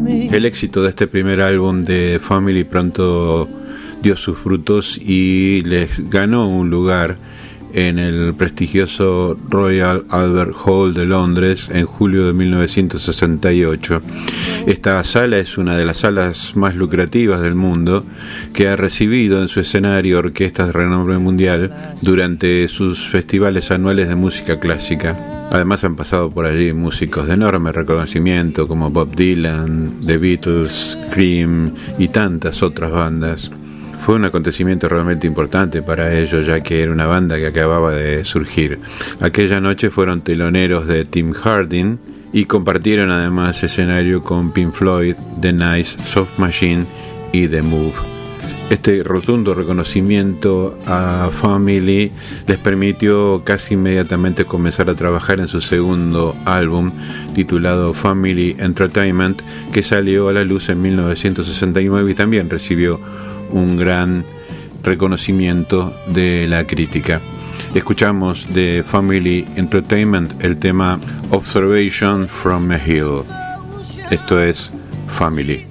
El éxito de este primer álbum de Family pronto dio sus frutos y les ganó un lugar en el prestigioso Royal Albert Hall de Londres en julio de 1968. Esta sala es una de las salas más lucrativas del mundo, que ha recibido en su escenario orquestas de renombre mundial durante sus festivales anuales de música clásica. Además han pasado por allí músicos de enorme reconocimiento como Bob Dylan, The Beatles, Cream y tantas otras bandas. Fue un acontecimiento realmente importante para ellos, ya que era una banda que acababa de surgir. Aquella noche fueron teloneros de Tim Hardin y compartieron además escenario con Pink Floyd, The Nice, Soft Machine y The Move. Este rotundo reconocimiento a Family les permitió casi inmediatamente comenzar a trabajar en su segundo álbum, titulado Family Entertainment, que salió a la luz en 1969 y también recibió un gran reconocimiento de la crítica. Escuchamos de Family Entertainment el tema Observation from a Hill. Esto es Family.